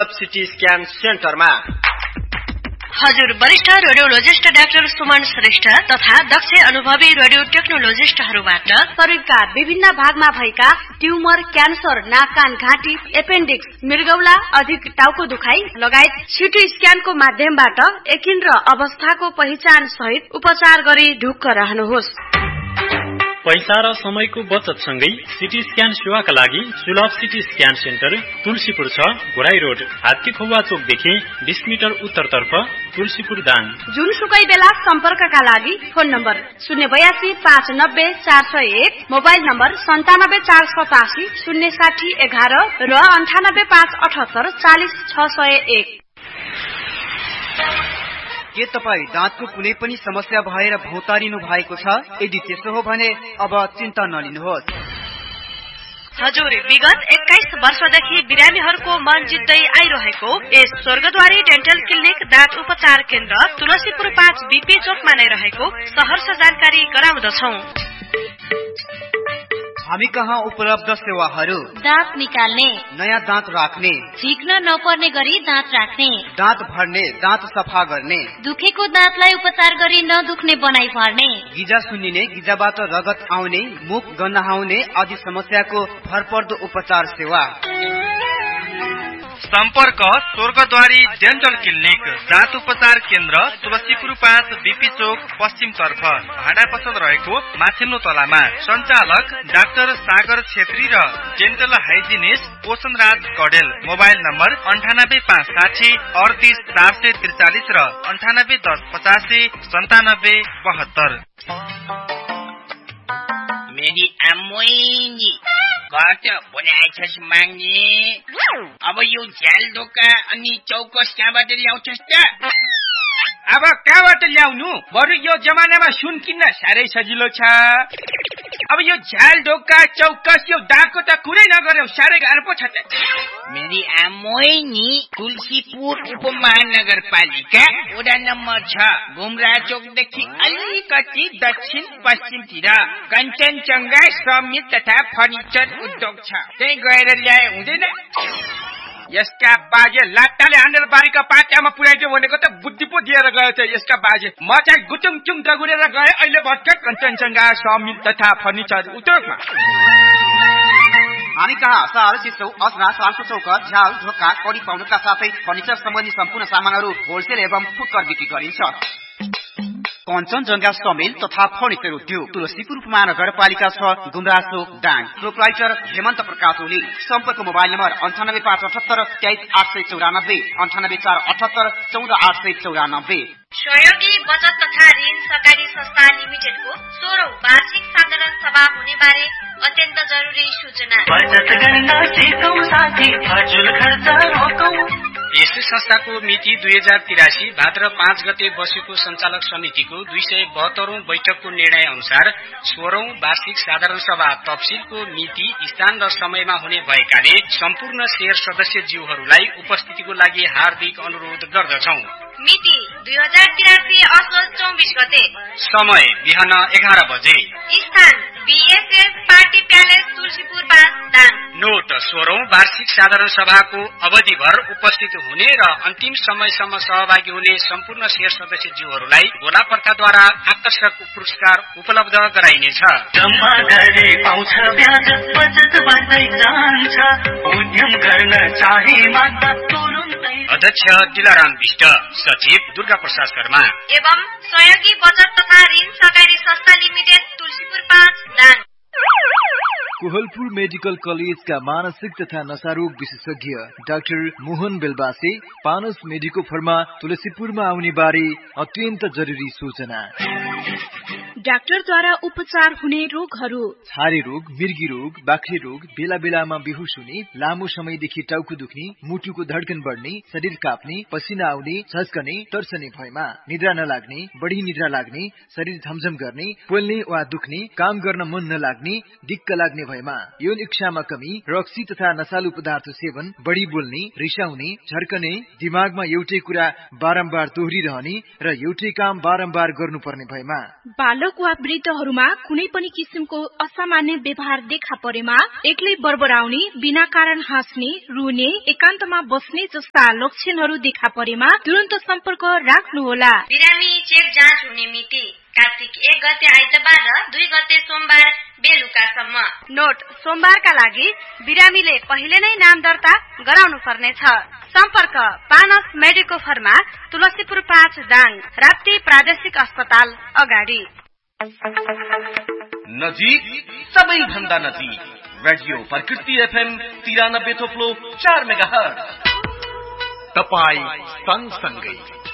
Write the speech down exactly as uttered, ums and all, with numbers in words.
CT scan सेन्टरमा हजुर वरिष्ठ रेडियोलोजिस्ट डाक्टर सुमन श्रेष्ठ तथा दक्ष अनुभवी रेडियो टेक्नोलोजिस्टहरूबाट शरीरका विभिन्न भागमा भएका ट्युमर, क्यान्सर, नाक कान घाँटी, एपेन्डिक्स, मृगौला, अधिक टाउको दुखाइ लगायत सिटी स्क्यानको माध्यमबाट एकिन र अवस्थाको पहिचान सहित उपचार गरी ढुक्क रहनुहोस्। पैसा र समयको बचत सँगै सिटी स्क्यान सेवाका लागि सुलभ सिटी स्क्यान सेन्टर तुलसीपुर छ, घोराई रोड, हात्तीखुवा चोकदेखि बीस मिटर उत्तरतर्फ, तुलसीपुर दाङ। जुनसुकै बेला सम्पर्कका लागि फोन नम्बर शून्य बयासी पाँच नब्बे चार सय एक, मोबाइल नम्बर सन्तानब्बे चार सतासी शून्य साठी एघार र अन्ठानब्बे पाँच अठहत्तर चालिस छ सय एक। के तपाईँ दाँतको कुनै पनि समस्या भएर भौतारिनु भएको छ? यदि त्यसो हो भने अब चिन्ता नलिनुहोस्। हजुर, विगत एक्काइस वर्षदेखि बिरामीहरूको मन जित्दै आइरहेको यस स्वर्गद्वारी डेन्टल क्लिनिक दाँत उपचार केन्द्र तुलसीपुर पाँच बीपी चोकमा नै रहेको सहर्ष जानकारी गराउँदछौ। हामी कहाँ उपलब्ध सेवाहरू: दाँत निकाल्ने, नयाँ दाँत राख्ने, झिक्न नपर्ने गरी दाँत राख्ने, दाँत भर्ने, दाँत सफा गर्ने, दुखेको दाँतलाई उपचार गरी नदुख्ने बनाइ पार्ने, गिजा सुन्निने, गिजाबाट रगत आउने, मुख गन्हाउने आदि समस्याको भरपर्दो उपचार सेवा। सम्पर्क स्वर्गद्वारी डेन्टल क्लिनिक दाँत उपचार केन्द्र तुलसीपुर पाँच बीपी चोक पश्चिम तर्फ, भाडा पसल रहेको माथिल्लो तलामा। सञ्चालक डाक्टर सागर छेत्री र डेन्टल हाइजिनिस्ट पोषण राज कडेल। मोबाइल नम्बर अन्ठानब्बे पाँच साठी अडतिस चार सय त्रिचालिस र अन्ठानब्बे दस पचासी सन्तानब्बे बहत्तर। मेरी आम्मोइनी घट बनाएछस् माग्ने। अब यो झ्याल ढोका अनि चौकस कहाँबाट ल्याउँछस् त? अब कहाँबाट ल्याउनु? बरु यो जमानामा सुन किन्न साह्रै सजिलो छ। अब यो झ्याल ढोका चौकस यो दागको त कुरै नगर्यो, साह्रै गाह्रो पो छ त। मेरी आम्मोइनी तुलसीपुर उपमहानगरपालिका वडा नम्बर छ, घुमरा चोकदेखि अलिकति दक्षिण पश्चिमतिर कञ्चनजङ्घा समित तथा फर्निचर उद्योग छ। त्यही गएर ल्याए हुँदैन? यसका बाजे लाट्टाले हानेर बारीका पाट्यामा पुर्याइदियो भनेको त बुद्धि पो दिएर गयो त यसका बाजे। म चाहिँ गुटुङ चुङ दगुरेर गए अहिले भर्खर कञ्चनजङ्घा समिल तथा फर्निचर उद्योगमा। हामी कहाँ साल चिसो, असरा, सालको चौका, झ्याल ढोका, कडी पाउनुका साथै फर्निचर सम्बन्धी सम्पूर्ण सामानहरू होलसेल एवं फुटकर बिक्री गरिन्छ। कञ्चनजङ्घा समेल तथा फर्निचर उद्योग तुलसीपुर उपमहानगरपालिका छ, गुमरासो दाङ। प्रोप्राइटर हेमन्त प्रकाश ओली। सम्पर्क मोबाइल नम्बर अन्ठानब्बे पाँच अठहत्तर तेइस आठ सय चौरानब्बे, अन्ठानब्बे चार अठहत्तर चौध आठ सय चौरानब्बे। सहयोगी बचत तथा ऋण सहकारी संस्था लिमिटेडको सोह्रौं वार्षिक साधारण सभा हुने बारे अत्यन्त जरुरी सूचना। बचत गर्न सिकौं साथी, फजुल खर्च रोकौं। यस्तै संस्थाको मिति दुई हजार तिरासी भाद्र पाँच गते बसेको सञ्चालक समितिको दुई सय बहत्तरौं बैठकको निर्णय अनुसार सोह्रौं वार्षिक साधारण सभा तफसिलको मिति, स्थान र समयमा हुने भएकाले सम्पूर्ण शेयर सदस्यज्यूहरूलाई उपस्थितिको लागि हार्दिक अनुरोध गर्दछौ। मिति दुई हजार तिरासी असोज चौबिस गते। समय बिहान एघार बजे। स्थान बीएसएफ पार्टी प्यालेस तुलसीपुर पाँच दाङ। नोट: सोह्रौं वार्षिक साधारण सभाको अवधिभर उपस्थित हुने र अन्तिम समयसम्म सहभागी हुने सम्पूर्ण शेयर सदस्यज्यूहरूलाई गोला प्रथाद्वारा आकर्षक पुरस्कार उपलब्ध गराइनेछ। जम्मा गरे पाउँछ ब्याज, बचत बढ्दै जान्छ, उद्यम गर्न चाहे मात्र तुरुन्तै। अध्यक्ष दिलाराम विष्ट, सचिव दुर्गा प्रसाद शर्मा एवं सहयोगी बचत तथा ऋण सहकारी संस्था लिमिटेड तुलसीपुर पाँच दाङ। कोहलपुर मेडिकल कलेजका मानसिक तथा नशारोग विशेषज्ञ doctor Mohan Belbase पानस medico pharma तुलसीपुरमा आउने बारे अत्यन्त जरुरी सूचना। डाक्टरद्वारा उपचार हुने रोगहरू: छारे रोग, मिर्गी रोग, बाख्रे रोग, बेला बेलामा बेहोस हुने, लामो समयदेखि टाउको दुख्ने, मुटुको धड्कन बढ्ने, शरीर काप्ने, पसिना आउने, झस्कने, तर्सने भएमा, निद्रा नलाग्ने, बढी निद्रा लाग्ने, शरीर झमझम गर्ने, पोल्ने वा दुख्ने, काम गर्न मन नलाग्ने, दिक्क लाग्ने भएमा, यौन इच्छामा कमी, रक्सी तथा नशालु पदार्थ सेवन, बढी बोल्ने, रिसाउने, झर्कने, दिमागमा एउटै कुरा बारम्बार दोहोरिरहने र एउटै काम बारम्बार गर्नुपर्ने भएमा, बालक बालक वा वृद्धहरूमा कुनै पनि किसिमको असामान्य व्यवहार देखा परेमा एक्लै बरबराउने, बिना कारण हाँस्ने, रुने, एकान्तमा बस्ने जस्ता लक्षणहरू देखा परेमा तुरन्त सम्पर्क राख्नुहोला। बिरामी चेक जाँच हुने मिति कार्तिक एक गते आइतबार र दुई गते सोमबार बेलुकासम्म। नोट, सोमबारका लागि बिरामीले पहिले नै नाम दर्ता गराउनु पर्नेछ। सम्पर्क पानस मेडिको फर्मा, तुलसीपुर पाँच दाङ, राप्ती प्रादेशिक अस्पताल अगाडि। नजिक, सबैभन्दा नजिक, रेडियो प्रकृति एफएम तिरानब्बे थोप्लो चार मेगा हर्ज। तपाई सँगसँगै